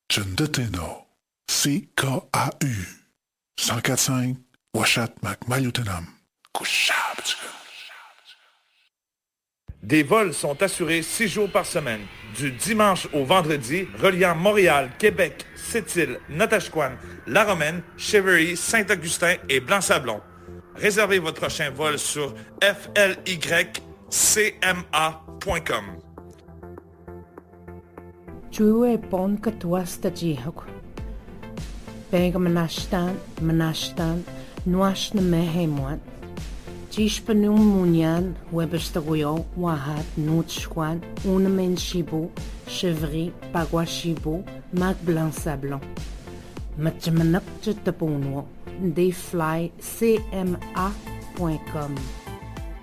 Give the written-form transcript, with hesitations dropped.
Chundeteno. CKAU. 104.5. Washat Macmayutenam. Couchable. Des vols sont assurés 6 jours par semaine, du dimanche au vendredi, reliant Montréal, Québec, Sept-Îles, Natashquan, La Romaine, Cheverly, Saint-Augustin et Blanc-Sablon. Réservez votre prochain vol sur flycma.com. Jue pon katwasta jihok. Bega manashtan, nuashna mehemwan. Jishpanung munyan, webestagoyo, wahat, nutschwan, unamen shibu, chevry, bagua shibu, mag blanc sablon. Matjamanak jetapunwo, deflycma.com.